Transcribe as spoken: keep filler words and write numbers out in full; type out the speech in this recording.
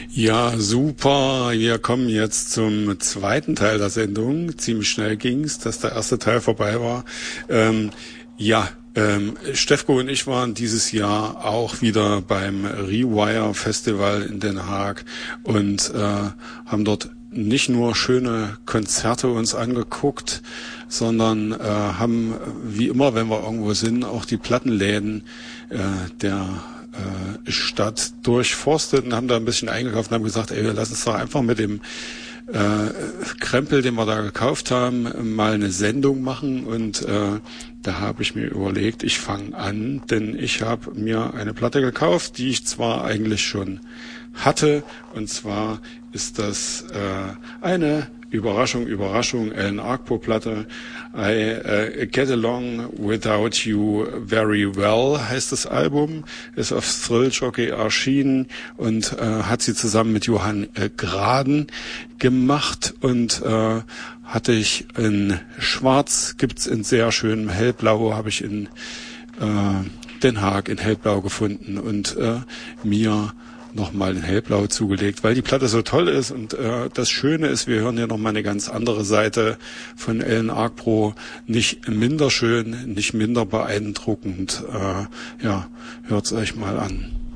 Ja, super. Wir kommen jetzt zum zweiten Teil der Sendung. Ziemlich schnell ging's, dass der erste Teil vorbei war. Ähm, ja, ähm, Steffko und ich waren dieses Jahr auch wieder beim Rewire Festival in Den Haag und äh, haben dort nicht nur schöne Konzerte uns angeguckt, sondern äh, haben, wie immer, wenn wir irgendwo sind, auch die Plattenläden äh, der äh, Stadt durchforstet und haben da ein bisschen eingekauft und haben gesagt, ey, wir lassen uns doch einfach mit dem äh, Krempel, den wir da gekauft haben, mal eine Sendung machen. Und äh, da habe ich mir überlegt, ich fange an, denn ich habe mir eine Platte gekauft, die ich zwar eigentlich schon hatte, und zwar ist das äh, eine Überraschung, Überraschung, Alan Arco-Platte. I uh, Get Along Without You Very Well heißt das Album, ist auf Thrill Jockey erschienen und äh, hat sie zusammen mit Johann äh, Graden gemacht und äh, hatte ich in Schwarz, gibt's in sehr schönem Hellblau, habe ich in äh, Den Haag in Hellblau gefunden und äh, mir nochmal in Hellblau zugelegt, weil die Platte so toll ist und äh, das Schöne ist, wir hören hier nochmal eine ganz andere Seite von Alan Arco, nicht minder schön, nicht minder beeindruckend. Äh, ja, hört's euch mal an.